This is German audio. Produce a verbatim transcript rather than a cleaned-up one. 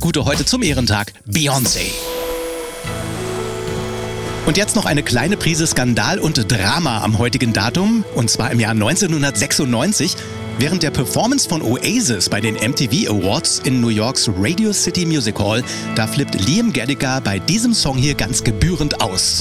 Gute heute zum Ehrentag, Beyoncé. Und jetzt noch eine kleine Prise Skandal und Drama am heutigen Datum, und zwar im Jahr neunzehnhundertsechsundneunzig. Während der Performance von Oasis bei den M T V Awards in New Yorks Radio City Music Hall, da flippt Liam Gallagher bei diesem Song hier ganz gebührend aus.